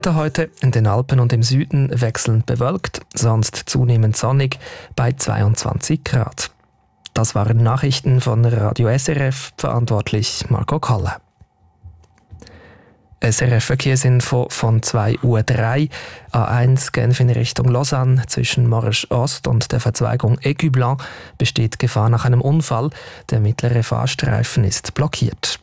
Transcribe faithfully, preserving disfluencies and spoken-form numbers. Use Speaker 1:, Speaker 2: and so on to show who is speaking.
Speaker 1: Heute in den Alpen und im Süden wechselnd bewölkt, sonst zunehmend sonnig bei zweiundzwanzig Grad. Das waren Nachrichten von Radio S R F, verantwortlich Marco Kalle. S R F Verkehrsinfo von zwei Uhr drei, A eins Genf in Richtung Lausanne, zwischen Morges Ost und der Verzweigung Écu Blanc besteht Gefahr nach einem Unfall. Der mittlere Fahrstreifen ist blockiert.